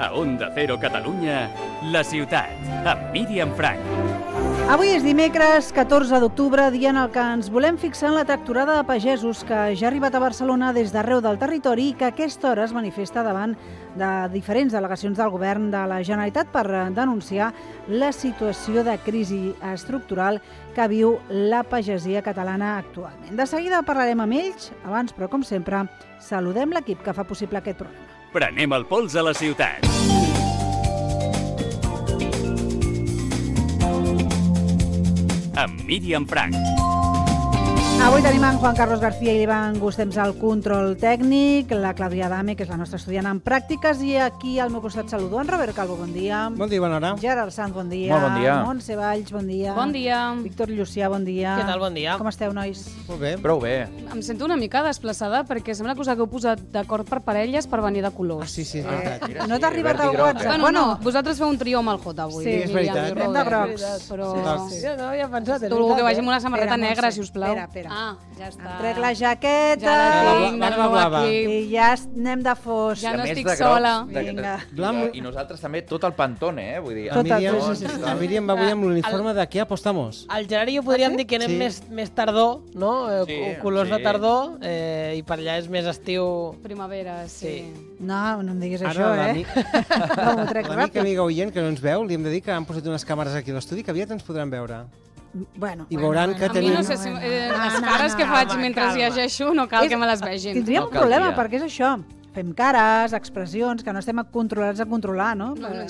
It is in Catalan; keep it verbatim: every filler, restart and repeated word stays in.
A Onda Cero Catalunya, La Ciutat, amb Míriam Frank. Avui és dimecres, catorze d'octubre, dia en el que ens volem fixar en la tractorada de pagesos que ja ha arribat a Barcelona des d'arreu del territori i que a aquesta hora es manifesta davant de diferents delegacions del govern de la Generalitat per denunciar la situació de crisi estructural que viu la pagesia catalana actualment. De seguida parlarem amb ells, abans, però com sempre, saludem l'equip que fa possible aquest programa. Prenem el pols a la ciutat. Amb Míriam Frank. Avui tenim en Juan Carlos García i l'Ivan Gustems al control tècnic, la Clàudia Adame, que és la nostra estudiant en pràctiques, i aquí al meu costat saludo en Robert Calvo, bon dia. Bon dia, bona hora. Gerard Sanz, bon dia. Molt bon dia. Montse Valls, bon dia. Bon dia. Víctor Llucià, bon dia. Què tal, bon dia. Com esteu, nois? Molt bé. Prou bé. Em sento una mica desplaçada perquè sembla que us hagueu posat d'acord per parelles per venir de colors. Ah, sí, sí, és veritat. Eh, no t'ha arribat verd i el groc, WhatsApp? eh? Bueno, no, vosaltres feu un trio amb el J avui. Sí, és Míriam veritat. i Hem de Robert. grocs. Però... Sí. Sí, no havia pensat. és Tu veritat, que vagi eh? amb una samarreta Espera, negra, Montse. si us plau. Espera, espera. Ah, ja està. Em trec la jaqueta Ja la tinc, La del blava, meu blava. equip. i ja anem de fos. Ja I a no més estic de grocs, sola. de- de- Vinga. Blanc. I nosaltres també tot el pantone, eh? Vull dir, Tot La el- Míriam, sí, sí, sí. la Míriam va avui amb l'uniforme de què apostamos? El Gerard i jo podríem dir que anem Sí. més, més tardor, no? Eh, Sí, co- colors sí. de tardor, eh, i per allà és més estiu... Primavera, sí. No, no em diguis Ara això, eh? l'amic- No, m'ho trec l'amic ràpid. amiga oient que no ens veu, li hem de dir que han posat unes càmeres aquí a l'estudi que aviat ens podran veure. Bueno, I bueno, veuran bueno, que A mi tenim- no sé si eh, No, les no, cares no, que faig home, mentre calma. llegeixo no cal És- que me les vegin. Tindríem No un problema, caldria. perquè és això. Fem cares, expressions, que no estem controlats a controlar, no? No, no,